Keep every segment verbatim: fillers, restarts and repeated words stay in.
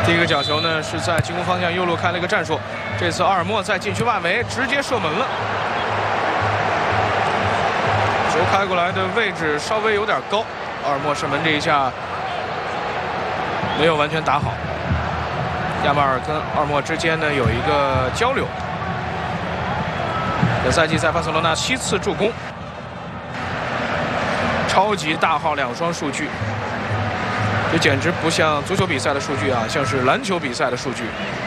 第一个角球呢是在进攻方向右路开了一个战术，这次奥尔莫在禁区外围直接射门了。球开过来的位置稍微有点高，奥尔莫射门这一下没有完全打好。亚马尔跟奥尔莫之间呢有一个交流。本赛季在巴塞罗那七次助攻，超级大号两双数据。 这简直不像足球比赛的数据啊，像是篮球比赛的数据。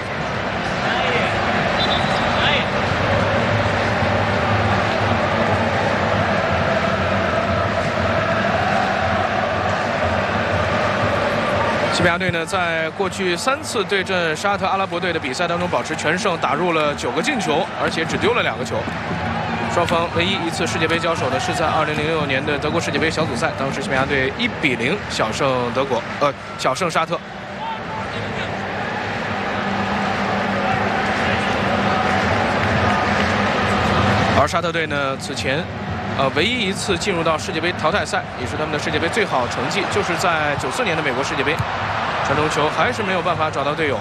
西班牙队呢，在过去三次对阵沙特阿拉伯队的比赛当中保持全胜，打入了九个进球，而且只丢了两个球。 双方唯一一次世界杯交手呢，是在二零零六年的德国世界杯小组赛，当时西班牙队一比零小胜德国，呃，小胜沙特。而沙特队呢，此前，呃，唯一一次进入到世界杯淘汰赛，也是他们的世界杯最好成绩，就是在九四年的美国世界杯，传中球还是没有办法找到队友。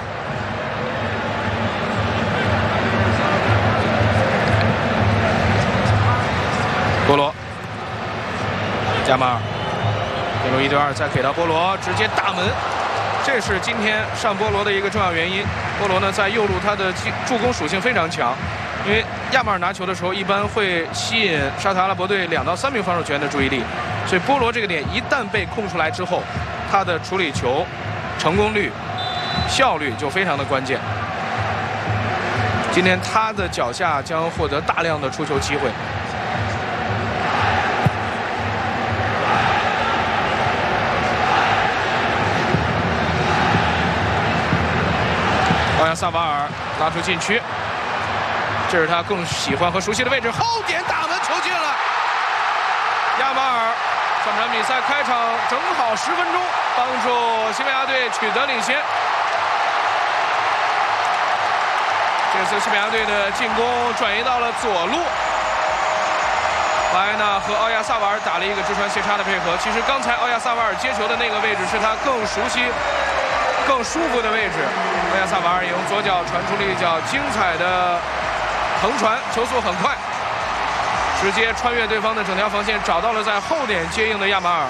波罗，加马尔，进入一对二，再给到波罗，直接大门，这是今天上波罗的一个重要原因。波罗呢，在右路他的助攻属性非常强，因为亚马尔拿球的时候一般会吸引沙特阿拉伯队两到三名防守球员的注意力，所以波罗这个点一旦被空出来之后，他的处理球成功率、效率就非常的关键。今天他的脚下将获得大量的出球机会。 奥亚萨瓦尔拉出禁区，这是他更喜欢和熟悉的位置，后点打门球进了。亚马尔上场比赛开场正好十分钟，帮助西班牙队取得领先。这次西班牙队的进攻转移到了左路，巴埃纳和奥亚萨瓦尔打了一个直传斜插的配合。其实刚才奥亚萨瓦尔接球的那个位置是他更熟悉。 更舒服的位置，奥亚萨瓦尔也用左脚传出了一脚精彩的横传，球速很快，直接穿越对方的整条防线，找到了在后点接应的亚马尔。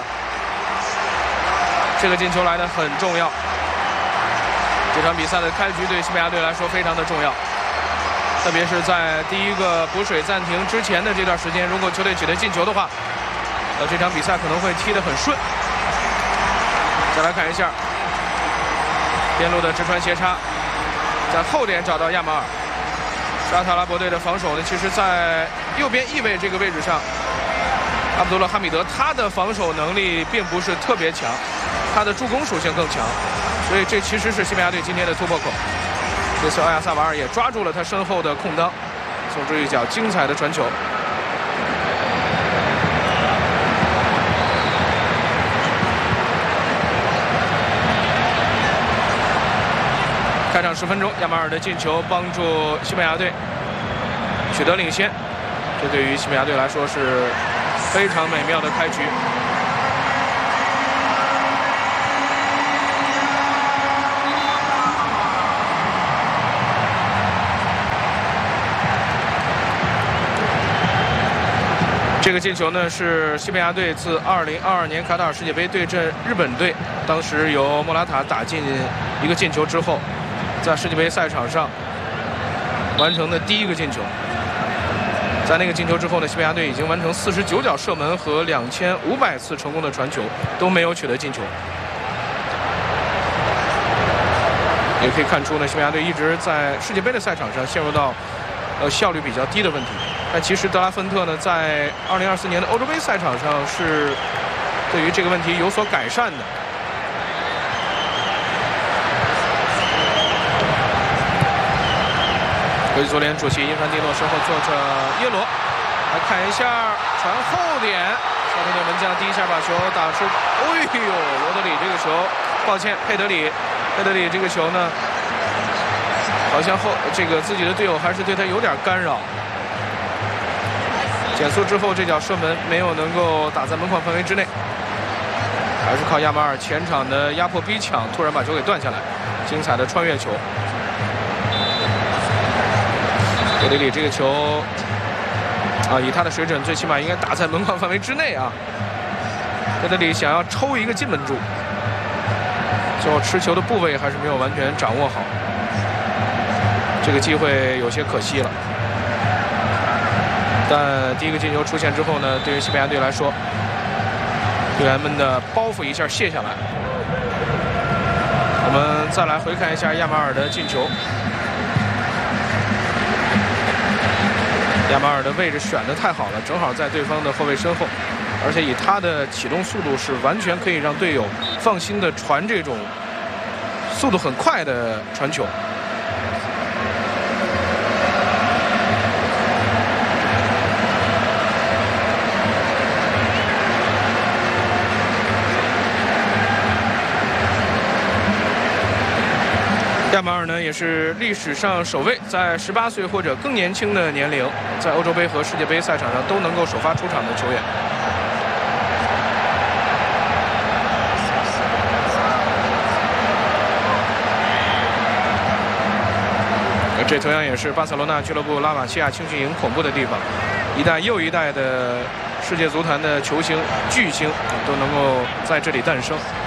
这个进球来得很重要，这场比赛的开局对西班牙队来说非常的重要，特别是在第一个补水暂停之前的这段时间，如果球队取得进球的话，呃，这场比赛可能会踢得很顺。再来看一下。 边路的直传斜插，在后点找到亚马尔。沙特阿拉伯队的防守呢，其实在右边翼位这个位置上，阿卜杜勒哈米德他的防守能力并不是特别强，他的助攻属性更强，所以这其实是西班牙队今天的突破口。这次奥亚萨瓦尔也抓住了他身后的空当，送出一脚精彩的传球。 开场十分钟，亚马尔的进球帮助西班牙队取得领先，这对于西班牙队来说是非常美妙的开局。这个进球呢，是西班牙队自二零二二年卡塔尔世界杯对阵日本队，当时由莫拉塔打进一个进球之后。 在世界杯赛场上完成的第一个进球，在那个进球之后呢，西班牙队已经完成四十九脚射门和两千五百次成功的传球，都没有取得进球。也可以看出呢，西班牙队一直在世界杯的赛场上陷入到呃效率比较低的问题。但其实德拉芬特呢，在二零二四年的欧洲杯赛场上是对于这个问题有所改善的。 国际足联主席因凡蒂诺身后坐着耶罗，来看一下传后点，沙特队门将第一下把球打出，哎呦，罗德里这个球，抱歉，佩德里，佩德里这个球呢，好像后这个自己的队友还是对他有点干扰。减速之后，这脚射门没有能够打在门框范围之内。 还是靠亚马尔前场的压迫逼抢，突然把球给断下来，精彩的穿越球。格里里这个球啊，以他的水准，最起码应该打在门框范围之内啊。格里里想要抽一个进门柱，最后持球的部位还是没有完全掌握好，这个机会有些可惜了。但第一个进球出现之后呢，对于西班牙队来说，队员们的包袱一下卸下来。我们再来回看一下亚马尔的进球。亚马尔的位置选得太好了，正好在对方的后卫身后，而且以他的启动速度是完全可以让队友放心的传这种速度很快的传球。亚马尔呢，也是历史上首位在十八岁或者更年轻的年龄，在欧洲杯和世界杯赛场上都能够首发出场的球员。这同样也是巴塞罗那俱乐部拉玛西亚青训营恐怖的地方，一代又一代的世界足坛的球星巨星都能够在这里诞生。